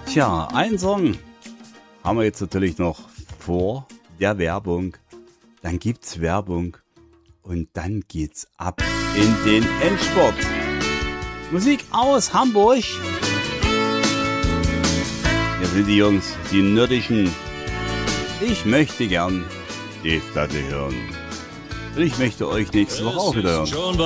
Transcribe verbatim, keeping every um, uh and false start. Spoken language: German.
Tja, einen Song haben wir jetzt natürlich noch vor der Werbung. Dann gibt's Werbung und dann geht's ab in den Endspurt. Musik aus Hamburg. Hier sind die Jungs, die Nördischen. Ich möchte gern die Platte hören. Und ich möchte euch nächste Woche auch wieder hören.